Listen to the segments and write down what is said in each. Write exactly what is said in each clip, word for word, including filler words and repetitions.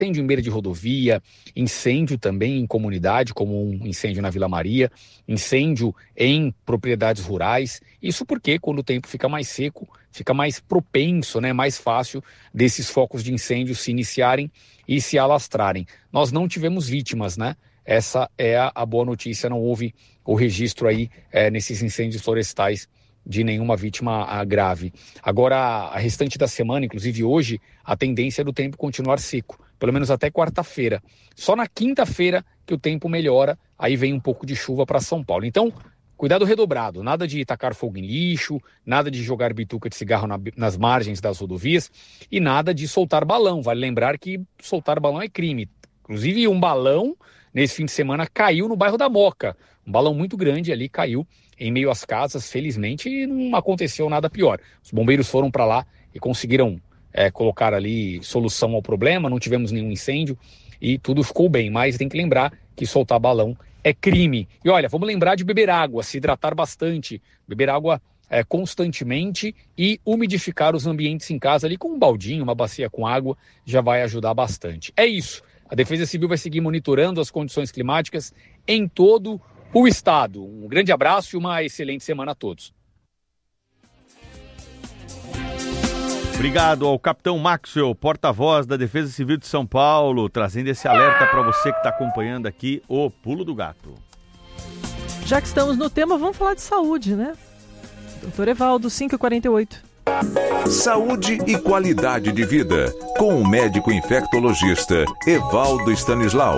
incêndio em beira de rodovia, incêndio também em comunidade, como um incêndio na Vila Maria, incêndio em propriedades rurais. Isso porque quando o tempo fica mais seco, fica mais propenso, né, mais fácil desses focos de incêndio se iniciarem e se alastrarem. Nós não tivemos vítimas, né? Essa é a, a boa notícia, não houve o registro aí é, nesses incêndios florestais de nenhuma vítima a, grave. Agora, a restante da semana, inclusive hoje, a tendência é do tempo continuar seco, pelo menos até quarta-feira. Só na quinta-feira que o tempo melhora, aí vem um pouco de chuva para São Paulo. Então, cuidado redobrado, nada de tacar fogo em lixo, nada de jogar bituca de cigarro na, nas margens das rodovias e nada de soltar balão. Vale lembrar que soltar balão é crime. Inclusive, um balão, nesse fim de semana, caiu no bairro da Moca. Um balão muito grande ali caiu em meio às casas, felizmente, e não aconteceu nada pior. Os bombeiros foram para lá e conseguiram é, colocar ali solução ao problema, não tivemos nenhum incêndio e tudo ficou bem, mas tem que lembrar que soltar balão é crime. E olha, vamos lembrar de beber água, se hidratar bastante, beber água é, constantemente e umidificar os ambientes em casa ali com um baldinho, uma bacia com água, já vai ajudar bastante. É isso. A Defesa Civil vai seguir monitorando as condições climáticas em todo o estado. Um grande abraço e uma excelente semana a todos. Obrigado ao Capitão Maxwell, porta-voz da Defesa Civil de São Paulo, trazendo esse alerta para você que está acompanhando aqui o Pulo do Gato. Já que estamos no tema, vamos falar de saúde, né? doutor Evaldo, cinco e quarenta e oito. Saúde e qualidade de vida, com o médico infectologista Evaldo Stanislau.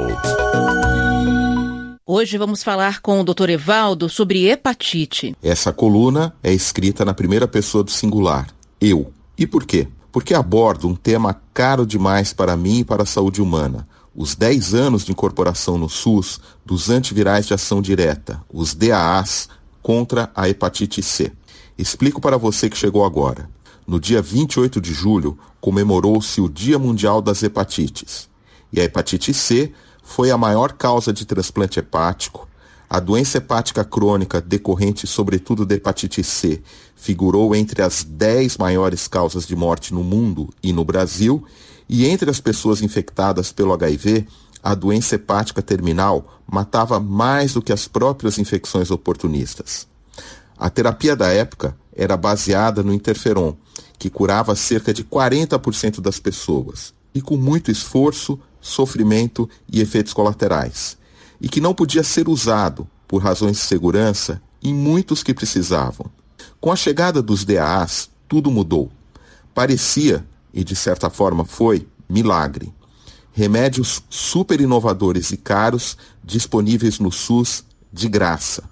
Hoje vamos falar com o doutor Evaldo sobre hepatite. Essa coluna é escrita na primeira pessoa do singular, eu. E por quê? Porque abordo um tema caro demais para mim e para a saúde humana. Os dez anos de incorporação no SUS dos antivirais de ação direta, os D A As, contra a hepatite C. Explico para você que chegou agora. No dia vinte e oito de julho, comemorou-se o Dia Mundial das Hepatites. E a hepatite C foi a maior causa de transplante hepático. A doença hepática crônica, decorrente sobretudo da hepatite C, figurou entre as dez maiores causas de morte no mundo e no Brasil, e entre as pessoas infectadas pelo H I V, a doença hepática terminal matava mais do que as próprias infecções oportunistas. A terapia da época era baseada no interferon, que curava cerca de quarenta por cento das pessoas, e com muito esforço, sofrimento e efeitos colaterais, e que não podia ser usado, por razões de segurança, em muitos que precisavam. Com a chegada dos D A As, tudo mudou. Parecia, e de certa forma foi, milagre. Remédios super inovadores e caros disponíveis no SUS de graça.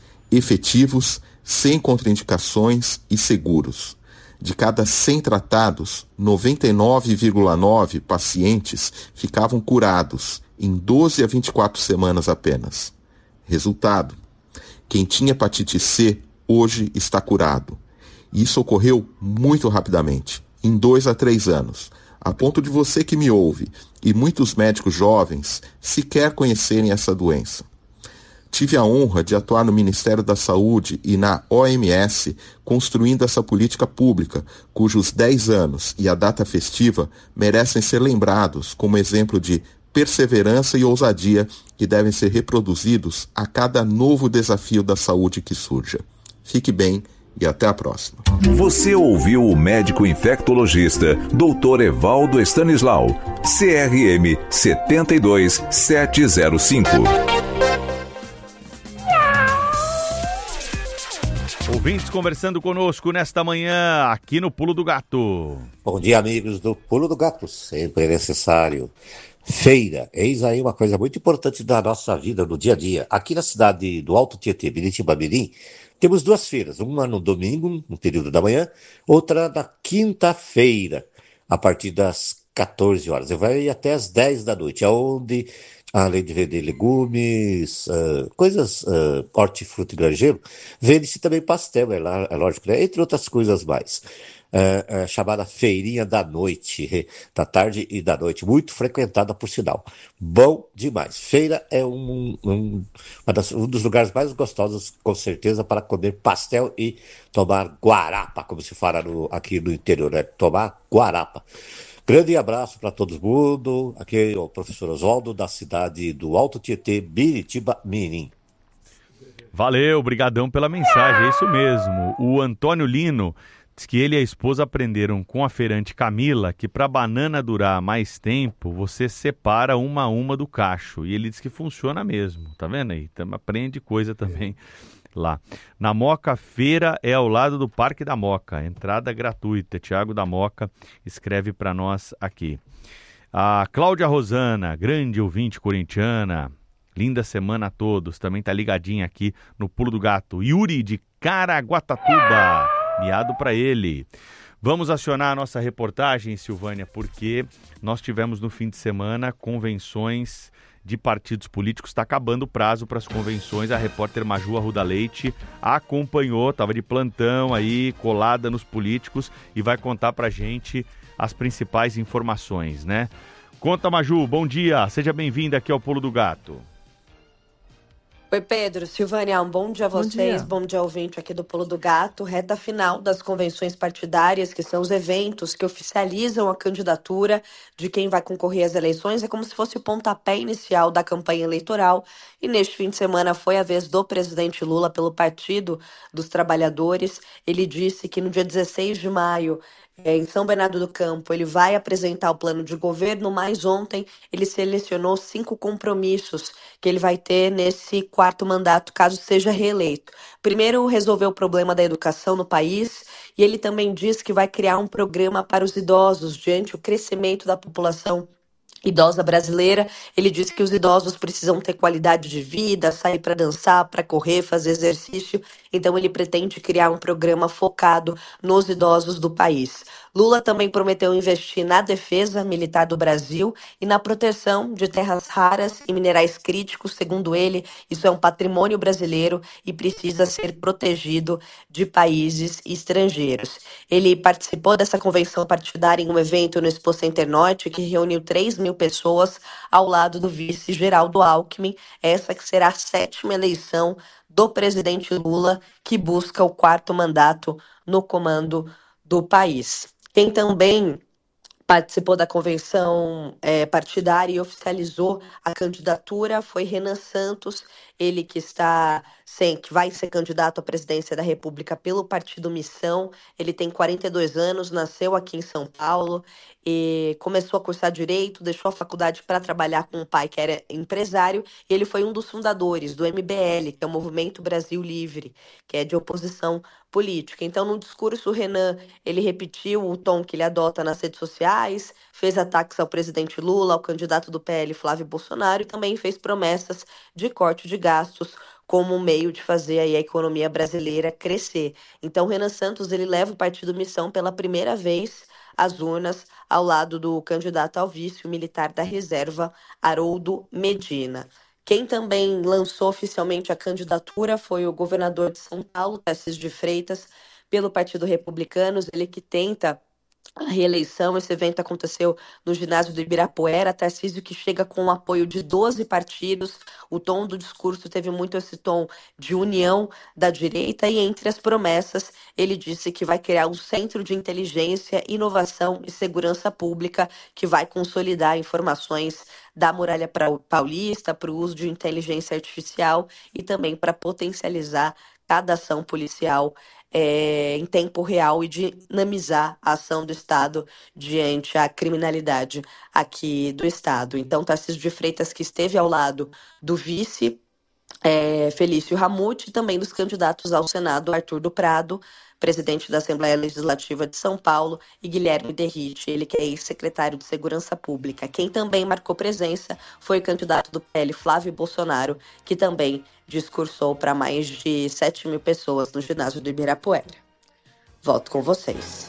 Efetivos, sem contraindicações e seguros. De cada cem tratados, noventa e nove vírgula nove pacientes ficavam curados em doze a vinte e quatro semanas apenas. Resultado: quem tinha hepatite C hoje está curado. E isso ocorreu muito rapidamente, em dois a três anos, a ponto de você que me ouve e muitos médicos jovens sequer conhecerem essa doença. Tive a honra de atuar no Ministério da Saúde e na O M S, construindo essa política pública, cujos dez anos e a data festiva merecem ser lembrados como exemplo de perseverança e ousadia que devem ser reproduzidos a cada novo desafio da saúde que surja. Fique bem e até a próxima. Você ouviu o médico infectologista doutor Evaldo Stanislau, C R M sete dois sete zero cinco. Ouvintes conversando conosco nesta manhã, aqui no Pulo do Gato. Bom dia, amigos do Pulo do Gato, sempre é necessário. Feira, eis aí uma coisa muito importante da nossa vida, no dia a dia. Aqui na cidade do Alto Tietê, Biritiba-Mirim, temos duas feiras, uma no domingo, no período da manhã, outra na quinta-feira, a partir das quatorze horas. Eu vou ir até as dez da noite, onde, além de vender legumes, uh, coisas, uh, hortifruti e granjeiro, vende-se também pastel, é, lá, é lógico, né? Entre outras coisas mais. Uh, uh, chamada Feirinha da Noite, da tarde e da noite, muito frequentada por sinal. Bom demais. Feira é um, um, uma das, um dos lugares mais gostosos, com certeza, para comer pastel e tomar guarapa, como se fala no, aqui no interior, né? Tomar guarapa. Grande abraço para todo mundo. Aqui é o professor Oswaldo, da cidade do Alto Tietê, Biritiba Mirim. Valeu, brigadão pela mensagem, é isso mesmo. O Antônio Lino diz que ele e a esposa aprenderam com a feirante Camila que para a banana durar mais tempo, você separa uma a uma do cacho. E ele diz que funciona mesmo, tá vendo aí? Então, aprende coisa também lá. Na Moca, feira é ao lado do Parque da Moca, entrada gratuita. Tiago da Moca escreve para nós aqui. A Cláudia Rosana, grande ouvinte corintiana, linda semana a todos, também tá ligadinha aqui no Pulo do Gato. Yuri de Caraguatatuba, miado para ele. Vamos acionar a nossa reportagem, Silvânia, porque nós tivemos no fim de semana convenções de partidos políticos. Está acabando o prazo para as convenções. A repórter Maju Arruda Leite acompanhou, estava de plantão aí, colada nos políticos e vai contar para a gente as principais informações, né? Conta, Maju, bom dia, seja bem-vinda aqui ao Pulo do Gato. Oi, Pedro, Silvânia, um bom dia a vocês, bom dia, bom dia ouvinte aqui do Pulo do Gato, reta final das convenções partidárias, que são os eventos que oficializam a candidatura de quem vai concorrer às eleições, é como se fosse o pontapé inicial da campanha eleitoral, e neste fim de semana foi a vez do presidente Lula pelo Partido dos Trabalhadores. Ele disse que no dia dezesseis de maio, em São Bernardo do Campo, ele vai apresentar o plano de governo, mas ontem ele selecionou cinco compromissos que ele vai ter nesse quarto mandato, caso seja reeleito. Primeiro, resolver o problema da educação no país, e ele também diz que vai criar um programa para os idosos, diante do crescimento da população idosa brasileira. Ele disse que os idosos precisam ter qualidade de vida, sair para dançar, para correr, fazer exercício. Então ele pretende criar um programa focado nos idosos do país. Lula também prometeu investir na defesa militar do Brasil e na proteção de terras raras e minerais críticos. Segundo ele, isso é um patrimônio brasileiro e precisa ser protegido de países estrangeiros. Ele participou dessa convenção partidária em um evento no Expo Center Norte, que reuniu três mil pessoas ao lado do vice Geraldo Alckmin, essa que será a sétima eleição do presidente Lula, que busca o quarto mandato no comando do país. Quem também participou da convenção é, partidária e oficializou a candidatura foi Renan Santos, ele que está sem, que vai ser candidato à presidência da República pelo Partido Missão. Ele tem quarenta e dois anos, nasceu aqui em São Paulo e começou a cursar Direito, deixou a faculdade para trabalhar com o pai, que era empresário, e ele foi um dos fundadores do M B L, que é o Movimento Brasil Livre, que é de oposição política. Então, no discurso, o Renan, ele repetiu o tom que ele adota nas redes sociais, fez ataques ao presidente Lula, ao candidato do P L, Flávio Bolsonaro, e também fez promessas de corte de gastos como um meio de fazer aí a economia brasileira crescer. Então, o Renan Santos, ele leva o Partido Missão pela primeira vez às urnas, ao lado do candidato ao vice, o militar da reserva, Haroldo Medina. Quem também lançou oficialmente a candidatura foi o governador de São Paulo, Tarcísio de Freitas, pelo Partido Republicano, ele que tenta a reeleição. Esse evento aconteceu no ginásio do Ibirapuera. Tarcísio, que chega com o apoio de doze partidos. O tom do discurso teve muito esse tom de união da direita, e entre as promessas ele disse que vai criar um centro de inteligência, inovação e segurança pública que vai consolidar informações da Muralha Paulista para o uso de inteligência artificial e também para potencializar cada ação policial É, em tempo real e dinamizar a ação do Estado diante a criminalidade aqui do Estado. Então, Tarcísio de Freitas, que esteve ao lado do vice é, Felício Ramute, e também dos candidatos ao Senado, Arthur do Prado, presidente da Assembleia Legislativa de São Paulo, e Guilherme Derrite, ele que é ex-secretário de Segurança Pública. Quem também marcou presença foi o candidato do P L, Flávio Bolsonaro, que também discursou para mais de sete mil pessoas no ginásio do Ibirapuera. Volto com vocês.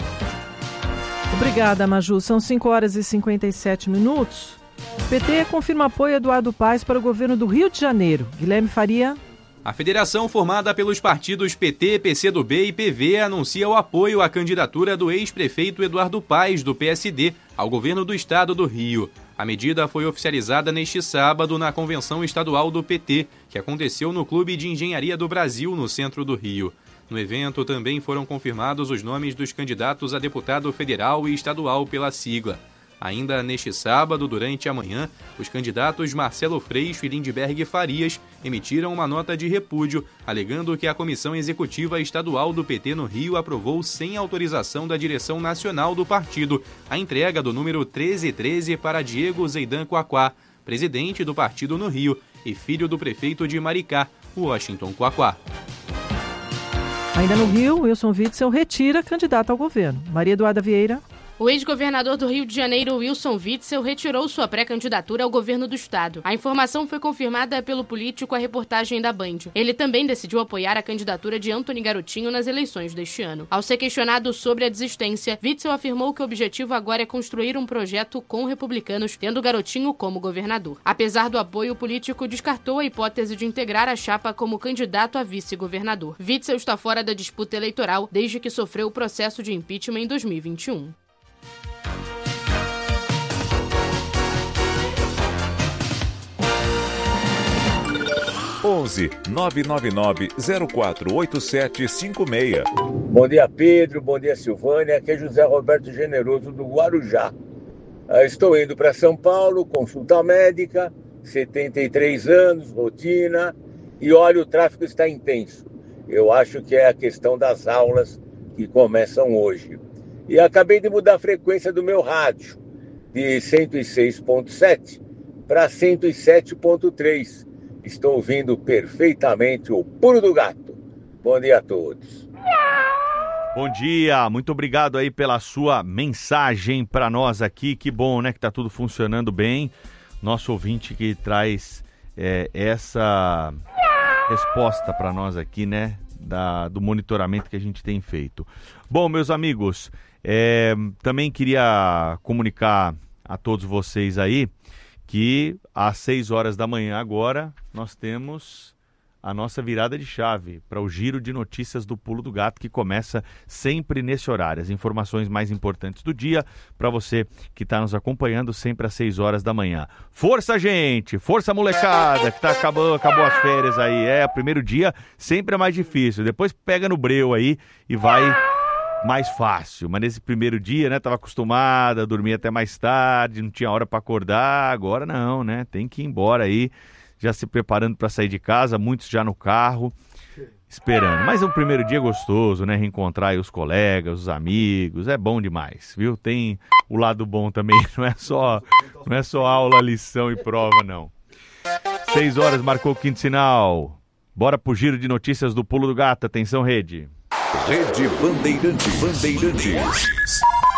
Obrigada, Maju. São cinco horas e cinquenta e sete minutos. O P T confirma apoio a Eduardo Paes para o governo do Rio de Janeiro. Guilherme Faria. A federação formada pelos partidos P T, P C do B e P V anuncia o apoio à candidatura do ex-prefeito Eduardo Paes, do P S D, ao governo do estado do Rio. A medida foi oficializada neste sábado na convenção estadual do P T, que aconteceu no Clube de Engenharia do Brasil, no centro do Rio. No evento também foram confirmados os nomes dos candidatos a deputado federal e estadual pela sigla. Ainda neste sábado, durante a manhã, os candidatos Marcelo Freixo e Lindbergh Farias emitiram uma nota de repúdio, alegando que a Comissão Executiva Estadual do P T no Rio aprovou sem autorização da direção nacional do partido a entrega do número treze treze para Diego Zeidan Quaquá, presidente do partido no Rio e filho do prefeito de Maricá, Washington Quaquá. Ainda no Rio, Wilson Witzel retira candidato ao governo. Maria Eduarda Vieira. O ex-governador do Rio de Janeiro, Wilson Witzel, retirou sua pré-candidatura ao governo do estado. A informação foi confirmada pelo político à reportagem da Band. Ele também decidiu apoiar a candidatura de Antony Garotinho nas eleições deste ano. Ao ser questionado sobre a desistência, Witzel afirmou que o objetivo agora é construir um projeto com republicanos, tendo Garotinho como governador. Apesar do apoio, o político descartou a hipótese de integrar a chapa como candidato a vice-governador. Witzel está fora da disputa eleitoral desde que sofreu o processo de impeachment em dois mil e vinte e um. onze nove nove nove zero quatro oito sete cinco seis. Bom dia, Pedro. Bom dia, Silvânia. Aqui é José Roberto Generoso do Guarujá. Estou indo para São Paulo, consulta médica, setenta e três anos, rotina, e olha, o tráfego está intenso. Eu acho que é a questão das aulas que começam hoje. E acabei de mudar a frequência do meu rádio, de cento e seis ponto sete para cento e sete ponto três. Estou ouvindo perfeitamente o Pulo do Gato. Bom dia a todos. Bom dia, muito obrigado aí pela sua mensagem para nós aqui. Que bom, né, que tá tudo funcionando bem. Nosso ouvinte que traz é, essa resposta para nós aqui, né, da, do monitoramento que a gente tem feito. Bom, meus amigos, é, também queria comunicar a todos vocês aí que às seis horas da manhã agora nós temos a nossa virada de chave para o giro de notícias do Pulo do Gato, que começa sempre nesse horário. As informações mais importantes do dia para você que está nos acompanhando sempre às seis horas da manhã. Força, gente! Força, molecada, que tá, acabou, acabou as férias aí. É, o primeiro dia sempre é mais difícil. Depois pega no breu aí e vai mais fácil, mas nesse primeiro dia, né, tava acostumada a dormir até mais tarde, não tinha hora para acordar, agora não, né, tem que ir embora aí, já se preparando para sair de casa, muitos já no carro, esperando. Mas é um primeiro dia gostoso, né, reencontrar aí os colegas, os amigos, é bom demais, viu? Tem o lado bom também, não é só, não é só aula, lição e prova, não. Seis horas, marcou o quinto sinal. Bora pro giro de notícias do Pulo do Gato, atenção, rede. Rede Bandeirantes. Bandeirantes.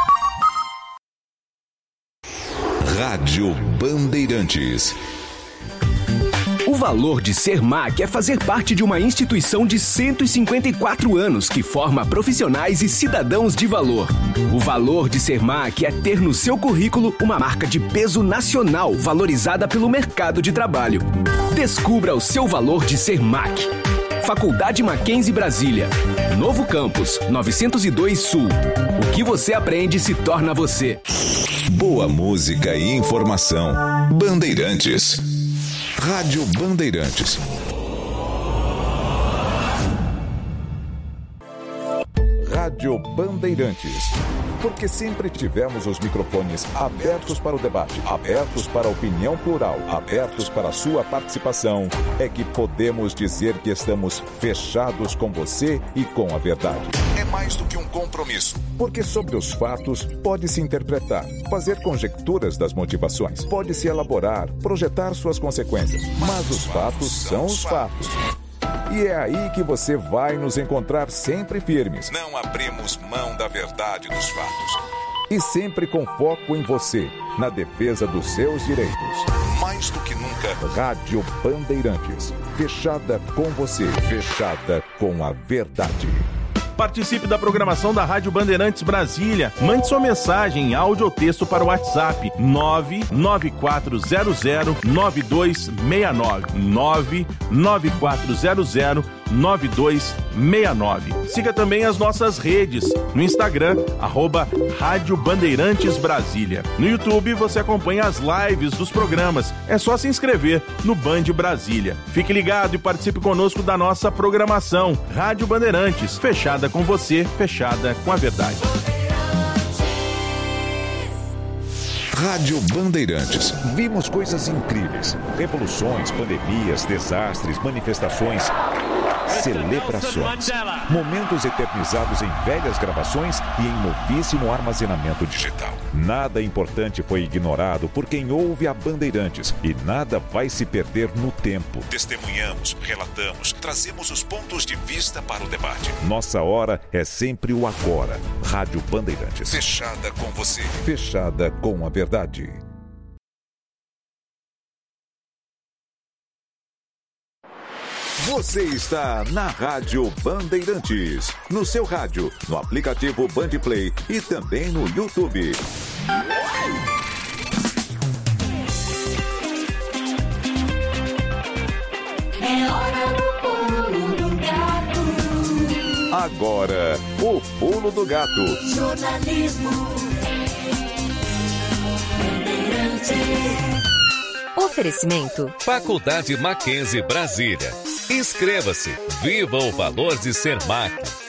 Rádio Bandeirantes. O valor de ser M A C é fazer parte de uma instituição de cento e cinquenta e quatro anos que forma profissionais e cidadãos de valor. O valor de ser M A C é ter no seu currículo uma marca de peso nacional valorizada pelo mercado de trabalho. Descubra o seu valor de ser M A C. Faculdade Mackenzie Brasília. Novo Campus, novecentos e dois Sul. O que você aprende se torna você. Boa música e informação. Bandeirantes. Rádio Bandeirantes. Rádio Bandeirantes. Porque sempre tivemos os microfones abertos para o debate, abertos para a opinião plural, abertos para a sua participação, é que podemos dizer que estamos fechados com você e com a verdade. É mais do que um compromisso, porque sobre os fatos pode-se interpretar, fazer conjecturas das motivações, pode-se elaborar, projetar suas consequências, mas os fatos são os fatos. E é aí que você vai nos encontrar sempre firmes. Não abrimos mão da verdade dos fatos. E sempre com foco em você, na defesa dos seus direitos. Mais do que nunca, Rádio Bandeirantes. Fechada com você, fechada com a verdade. Participe da programação da Rádio Bandeirantes Brasília. Mande sua mensagem em áudio ou texto para o WhatsApp nove nove quatro zero zero nove dois seis nove. nove nove quatro zero zero nove dois seis nove. Siga também as nossas redes no Instagram, arroba Rádio Bandeirantes Brasília. No YouTube você acompanha as lives dos programas. É só se inscrever no Band Brasília. Fique ligado e participe conosco da nossa programação. Rádio Bandeirantes, fechada com você, fechada com a verdade. Rádio Bandeirantes. Vimos coisas incríveis. Revoluções, pandemias, desastres, manifestações, celebrações. Momentos eternizados em velhas gravações e em novíssimo armazenamento digital. Nada importante foi ignorado por quem ouve a Bandeirantes e nada vai se perder no tempo. Testemunhamos, relatamos, trazemos os pontos de vista para o debate. Nossa hora é sempre o agora. Rádio Bandeirantes. Fechada com você. Fechada com a verdade. Você está na Rádio Bandeirantes, no seu rádio, no aplicativo Bandplay e também no YouTube. É hora do pulo do gato. Agora, o pulo do gato. Jornalismo. Bandeirantes. Oferecimento Faculdade Mackenzie Brasília. Inscreva-se. Viva o valor de ser M A C.